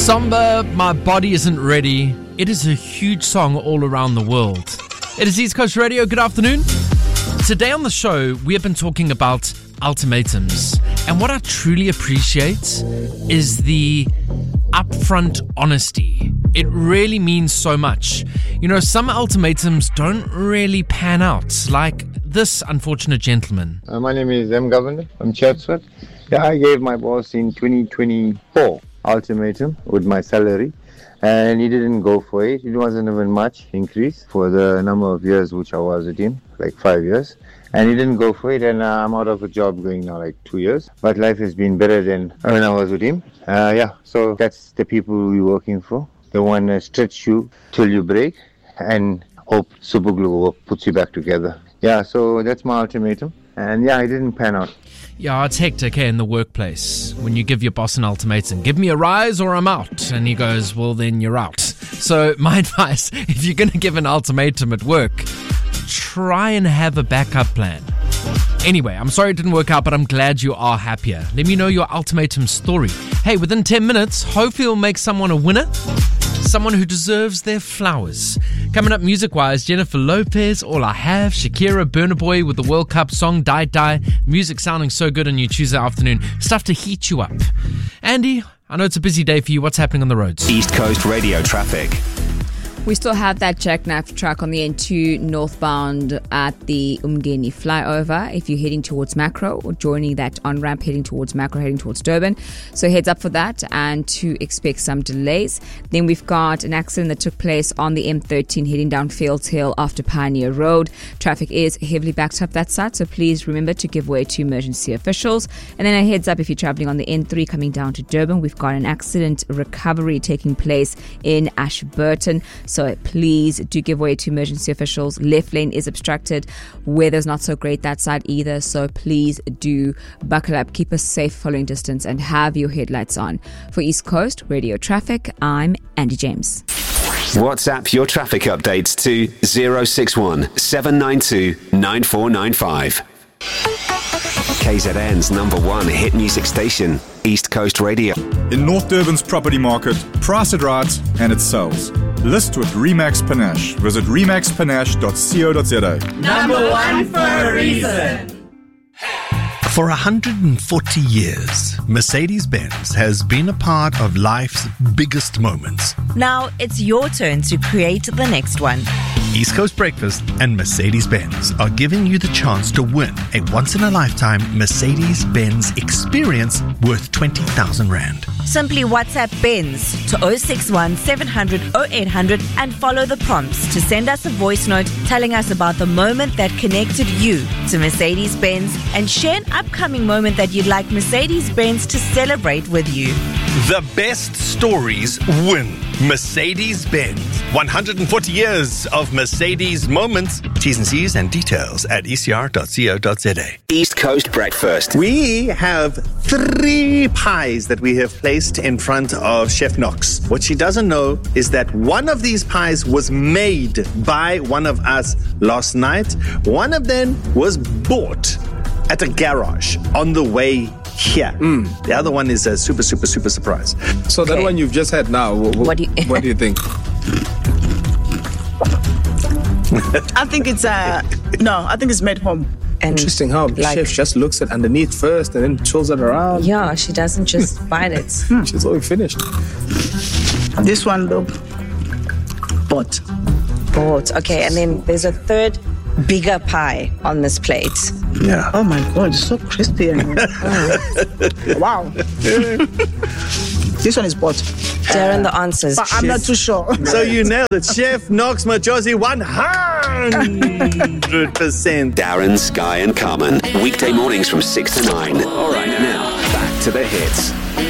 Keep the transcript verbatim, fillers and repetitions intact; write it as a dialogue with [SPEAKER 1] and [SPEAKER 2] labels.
[SPEAKER 1] Samba, My Body Isn't Ready. It is a huge song all around the world. It is East Coast Radio. Good afternoon. Today on the show, we have been talking about ultimatums. And what I truly appreciate is the upfront honesty. It really means so much. You know, some ultimatums don't really pan out, like this unfortunate gentleman.
[SPEAKER 2] Uh, my name is M. Governor from Chatsworth. Yeah, I gave my boss in twenty twenty-four ultimatum with my salary, and he didn't go for it. It wasn't even much increase for the number of years which I was with him, like five years. And he didn't go for it, and uh, I'm out of a job going now like two years. But life has been better than when I was with him. Uh, yeah, so that's the people we're working for. They want to stretch you till you break and hope super glue puts you back together. Yeah, so that's my ultimatum. And yeah, it didn't pan out.
[SPEAKER 1] Yeah, it's hectic eh, in the workplace when you give your boss an ultimatum. Give me a rise or I'm out. And he goes, well, then you're out. So my advice, if you're going to give an ultimatum at work, try and have a backup plan. Anyway, I'm sorry it didn't work out, but I'm glad you are happier. Let me know your ultimatum story. Hey, within ten minutes, hopefully we'll make someone a winner. Someone who deserves their flowers. Coming up music-wise, Jennifer Lopez, All I Have, Shakira, Burna Boy with the World Cup song Die Die. Music sounding so good on your Tuesday afternoon. Stuff to heat you up. Andy, I know it's a busy day for you. What's happening on the roads?
[SPEAKER 3] East Coast Radio traffic.
[SPEAKER 4] We still have that jackknife truck on the N two northbound at the Umgeni flyover if you're heading towards Macro, or joining that on-ramp heading towards Macro, heading towards Durban. So heads up for that and to expect some delays. Then we've got an accident that took place on the M thirteen heading down Fields Hill after Pioneer Road. Traffic is heavily backed up that side, so please remember to give way to emergency officials. And then a heads up if you're traveling on the N three coming down to Durban, we've got an accident recovery taking place in Ashburton. So please do give way to emergency officials. Left lane is obstructed. Weather's not so great that side either. So please do buckle up, keep a safe following distance, and have your headlights on. For East Coast Radio Traffic, I'm Andy James.
[SPEAKER 3] WhatsApp your traffic updates to zero six one seven nine two nine four nine five. K Z N's number one hit music station, East Coast Radio.
[SPEAKER 5] In North Durban's property market, price it right and it sells. List with Remax Panache. Visit remax panache dot co dot za.
[SPEAKER 6] Number one for a reason.
[SPEAKER 7] For one hundred forty years, Mercedes-Benz has been a part of life's biggest moments.
[SPEAKER 8] Now it's your turn to create the next one.
[SPEAKER 7] East Coast Breakfast and Mercedes-Benz are giving you the chance to win a once-in-a-lifetime Mercedes-Benz experience worth twenty thousand rand.
[SPEAKER 8] Simply WhatsApp Benz to zero six one seven hundred oh eight hundred and follow the prompts to send us a voice note telling us about the moment that connected you to Mercedes-Benz, and share an upcoming moment that you'd like Mercedes-Benz to celebrate with you.
[SPEAKER 7] The best stories win. Mercedes-Benz. one hundred forty years of Mercedes moments. T's and C's and details at e c r dot co dot za.
[SPEAKER 3] East Coast Breakfast.
[SPEAKER 9] We have three pies that we have placed in front of Chef Knox. What she doesn't know is that one of these pies was made by one of us last night. One of them was bought at a garage on the way here. Mm. The other one is a super, super, super surprise.
[SPEAKER 10] So okay. That one you've just had now, w-
[SPEAKER 8] what, do you,
[SPEAKER 10] what do you think?
[SPEAKER 11] I think it's, uh, no, I think it's made home.
[SPEAKER 10] And Interesting how the like, chef just looks at underneath first and then twirls it around.
[SPEAKER 8] Yeah, she doesn't just bite it.
[SPEAKER 10] She's already finished.
[SPEAKER 11] This one, though, bought.
[SPEAKER 8] Bought, okay. And then there's a third bigger pie on this plate.
[SPEAKER 10] Yeah.
[SPEAKER 11] Oh my God, it's so crispy. Oh. Wow. This one is bought.
[SPEAKER 8] Darren, the answers.
[SPEAKER 11] But I'm not too sure.
[SPEAKER 9] So you nailed it. Chef Knox Majosi, one hundred percent.
[SPEAKER 3] Darren, Sky and Carmen. Weekday mornings from six to nine. All right, now, back to the hits.